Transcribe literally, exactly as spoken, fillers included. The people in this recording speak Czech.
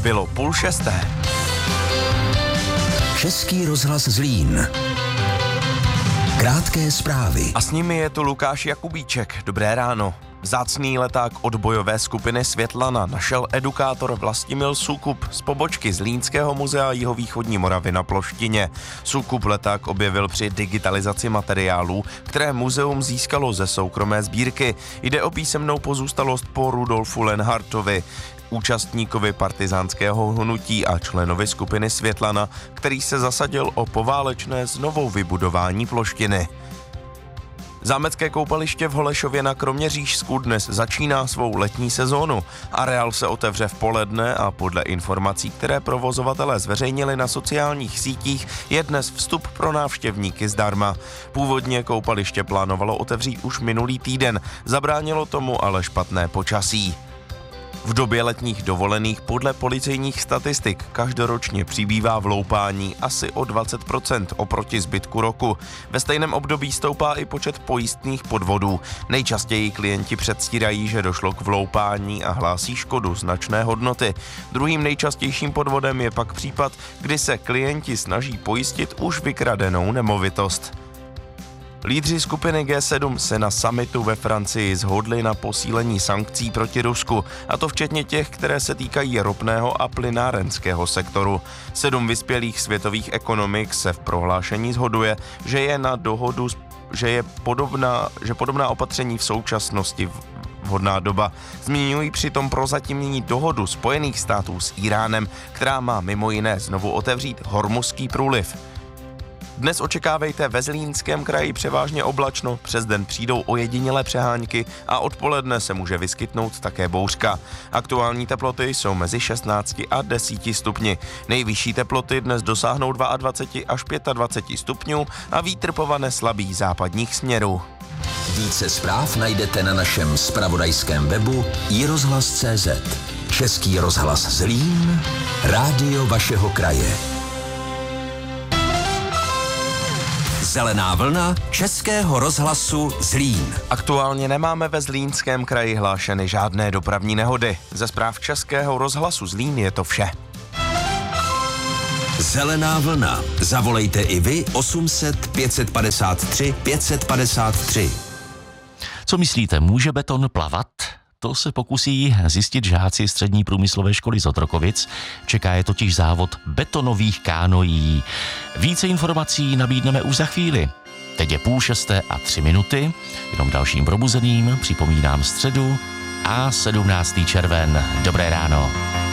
Bylo půl šesté. Český rozhlas Zlín. Krátké zprávy. A s nimi je tu Lukáš Jakubíček. Dobré ráno. Vzácný leták odbojové skupiny Světlana našel edukátor Vlastimil Soukup z pobočky Zlínského muzea jihovýchodní Moravy na Ploštině. Soukup leták objevil při digitalizaci materiálů, které muzeum získalo ze soukromé sbírky. Jde o písemnou pozůstalost po Rudolfu Lenhartovi, účastníkovi partizánského hnutí a členovi skupiny Světlana, který se zasadil o poválečné znovu vybudování Ploštiny. Zámecké koupaliště v Holešově na Kroměřížsku dnes začíná svou letní sezónu. Areál se otevře v poledne a podle informací, které provozovatelé zveřejnili na sociálních sítích, je dnes vstup pro návštěvníky zdarma. Původně koupaliště plánovalo otevřít už minulý týden, zabránilo tomu ale špatné počasí. V době letních dovolených podle policejních statistik každoročně přibývá v loupání asi o dvacet procent oproti zbytku roku. Ve stejném období stoupá i počet pojistných podvodů. Nejčastěji klienti předstírají, že došlo k vloupání a hlásí škodu značné hodnoty. Druhým nejčastějším podvodem je pak případ, kdy se klienti snaží pojistit už vykradenou nemovitost. Lídři skupiny G sedm se na summitu ve Francii shodli na posílení sankcí proti Rusku, a to včetně těch, které se týkají ropného a plynárenského sektoru. Sedm vyspělých světových ekonomik se v prohlášení shoduje, že je na dohodu, že je podobná, že podobná opatření v současnosti vhodná doba. Zmiňují přitom prozatímní dohodu Spojených států s Íránem, která má mimo jiné znovu otevřít Hormuzský průliv. Dnes očekávejte ve Zlínském kraji převážně oblačno, přes den přijdou ojedinělé přehánky a odpoledne se může vyskytnout také bouřka. Aktuální teploty jsou mezi šestnácti a deseti stupni. Nejvyšší teploty dnes dosáhnou dvacet dva až dvacet pět stupňů a vítr povane slabý západních směrů. Více zpráv najdete na našem zpravodajském webu i rozhlas tečka cé zet. Český rozhlas Zlín, rádio vašeho kraje. Zelená vlna Českého rozhlasu Zlín. Aktuálně nemáme ve Zlínském kraji hlášeny žádné dopravní nehody. Ze zpráv Českého rozhlasu Zlín je to vše. Zelená vlna. Zavolejte i vy osm set pět padesát tři pět padesát tři. Co myslíte, může beton plavat? To se pokusí zjistit žáci střední průmyslové školy z Otrokovic. Čeká je totiž závod betonových kánoí. Více informací nabídneme už za chvíli. Teď je půl šesté a tři minuty. Jenom dalším probuzeným připomínám středu a sedmnáctý červen. Dobré ráno.